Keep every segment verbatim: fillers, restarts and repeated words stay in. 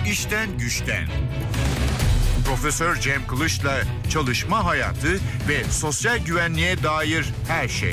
İşten güçten. Profesör Cem Kılıç'la çalışma hayatı ve sosyal güvenliğe dair her şey.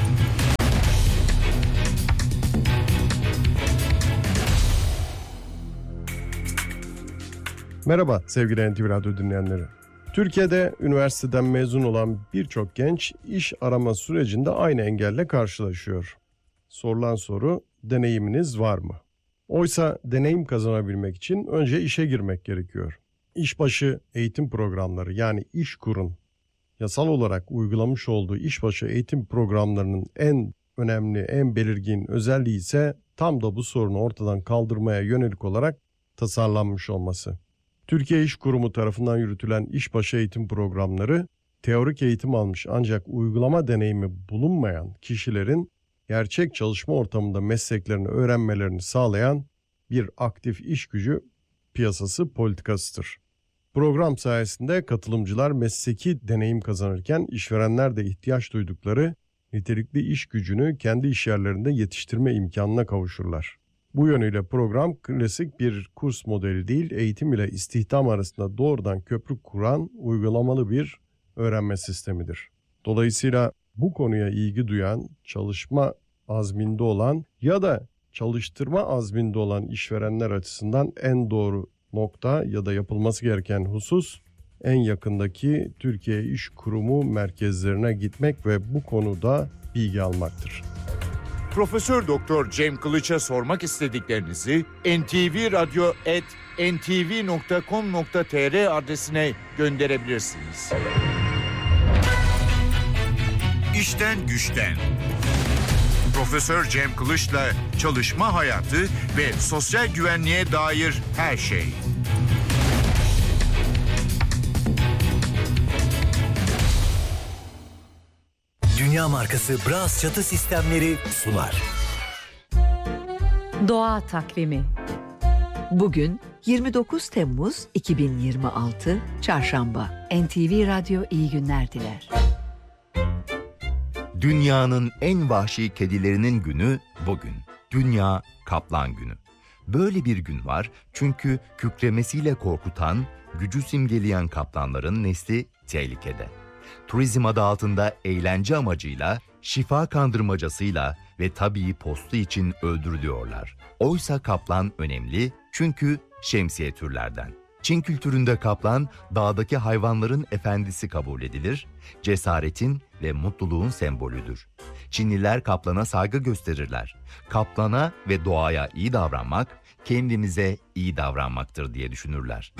Merhaba sevgili N T V Radyo dinleyenleri. Türkiye'de üniversiteden mezun olan birçok genç iş arama sürecinde aynı engelle karşılaşıyor. Sorulan soru, deneyiminiz var mı? Oysa deneyim kazanabilmek için önce işe girmek gerekiyor. İşbaşı eğitim programları yani İşkur'un yasal olarak uygulamış olduğu işbaşı eğitim programlarının en önemli, en belirgin özelliği ise tam da bu sorunu ortadan kaldırmaya yönelik olarak tasarlanmış olması. Türkiye İş Kurumu tarafından yürütülen işbaşı eğitim programları, teorik eğitim almış ancak uygulama deneyimi bulunmayan kişilerin gerçek çalışma ortamında mesleklerini öğrenmelerini sağlayan bir aktif iş gücü piyasası politikasıdır. Program sayesinde katılımcılar mesleki deneyim kazanırken işverenler de ihtiyaç duydukları nitelikli iş gücünü kendi işyerlerinde yetiştirme imkanına kavuşurlar. Bu yönüyle program klasik bir kurs modeli değil, eğitim ile istihdam arasında doğrudan köprü kuran uygulamalı bir öğrenme sistemidir. Dolayısıyla bu konuya ilgi duyan, çalışma azminde olan ya da çalıştırma azminde olan işverenler açısından en doğru nokta ya da yapılması gereken husus en yakındaki Türkiye İş Kurumu merkezlerine gitmek ve bu konuda bilgi almaktır. Profesör Doktor Cem Kılıç'a sormak istediklerinizi en ti vi radyo at en ti vi nokta com nokta tr adresine gönderebilirsiniz. İşten güçten. Profesör Cem Kılıç'la çalışma hayatı ve sosyal güvenliğe dair her şey. Dünya markası Bras çatı sistemleri sunar. Doğa takvimi. Bugün yirmi dokuz Temmuz iki bin yirmi altı Çarşamba. N T V Radyo iyi günler diler. Dünyanın en vahşi kedilerinin günü bugün. Dünya Kaplan Günü. Böyle bir gün var çünkü kükremesiyle korkutan, gücü simgeleyen kaplanların nesli tehlikede. Turizm adı altında eğlence amacıyla, şifa kandırmacasıyla ve tabii postu için öldürülüyorlar. Oysa kaplan önemli çünkü şemsiye türlerden. Çin kültüründe kaplan, dağdaki hayvanların efendisi kabul edilir, cesaretin ve mutluluğun sembolüdür. Çinliler kaplana saygı gösterirler. Kaplana ve doğaya iyi davranmak, kendimize iyi davranmaktır diye düşünürler.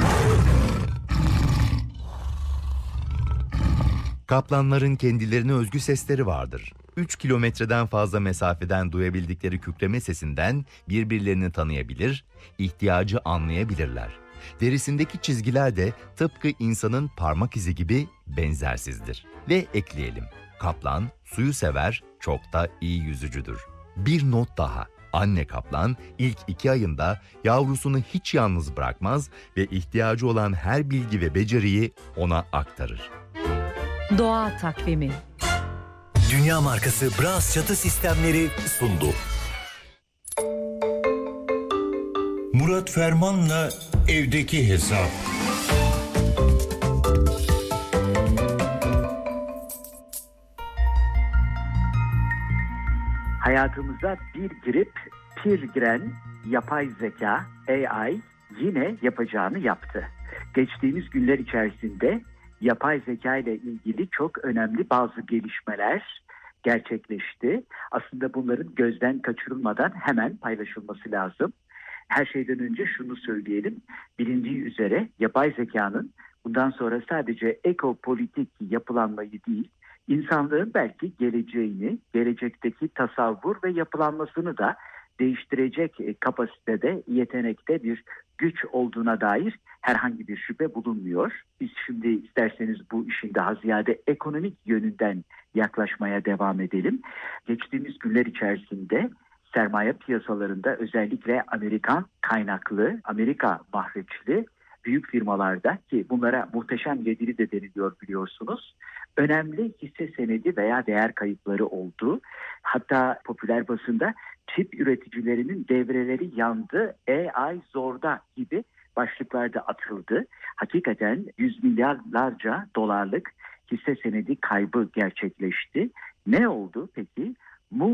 Kaplanların kendilerine özgü sesleri vardır. üç kilometreden fazla mesafeden duyabildikleri kükreme sesinden birbirlerini tanıyabilir, ihtiyacı anlayabilirler. Derisindeki çizgiler de tıpkı insanın parmak izi gibi benzersizdir. Ve ekleyelim, kaplan suyu sever, çok da iyi yüzücüdür. Bir not daha, anne kaplan ilk iki ayında yavrusunu hiç yalnız bırakmaz ve ihtiyacı olan her bilgi ve beceriyi ona aktarır. Doğa takvimi. Dünya markası Bras çatı sistemleri sundu. Murat Ferman'la evdeki hesap. Hayatımıza bir girip pir giren yapay zeka A I yine yapacağını yaptı. Geçtiğimiz günler içerisinde yapay zeka ile ilgili çok önemli bazı gelişmeler gerçekleşti. Aslında bunların gözden kaçırılmadan hemen paylaşılması lazım. Her şeyden önce şunu söyleyelim. Bilindiği üzere yapay zekanın bundan sonra sadece ekopolitik yapılanmayı değil, insanlığın belki geleceğini, gelecekteki tasavvur ve yapılanmasını da değiştirecek kapasitede, yetenekte bir güç olduğuna dair herhangi bir şüphe bulunmuyor. Biz şimdi isterseniz bu işin daha ziyade ekonomik yönünden yaklaşmaya devam edelim. Geçtiğimiz günler içerisinde sermaye piyasalarında özellikle Amerikan kaynaklı, Amerika mahreçli büyük firmalarda, ki bunlara muhteşem yedili de deniliyor biliyorsunuz, önemli hisse senedi veya değer kayıpları oldu. Hatta popüler basında çip üreticilerinin devreleri yandı, A I zorda gibi başlıklarda atıldı. Hakikaten yüz milyarlarca dolarlık hisse senedi kaybı gerçekleşti. Ne oldu peki?